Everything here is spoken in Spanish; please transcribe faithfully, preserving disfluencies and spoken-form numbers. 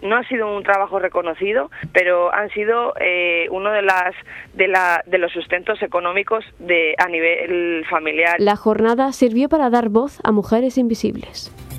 no ha sido un trabajo reconocido, pero han sido eh, uno de las de la de los sustentos económicos de a nivel familiar. La jornada sirvió para dar voz a mujeres invisibles.